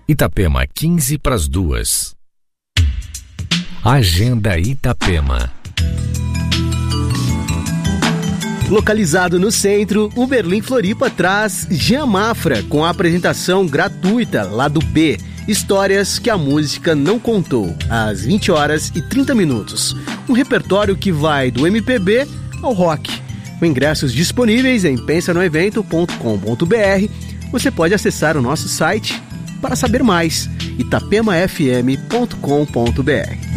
Itapema, 1:15. Agenda Itapema. Localizado no centro, o Berlim Floripa traz Jean Mafra com a apresentação gratuita Lado B, histórias que a música não contou, às 20h30. Um repertório que vai do MPB ao rock. Com ingressos disponíveis em pensanoevento.com.br. Você pode acessar o nosso site para saber mais, itapemafm.com.br.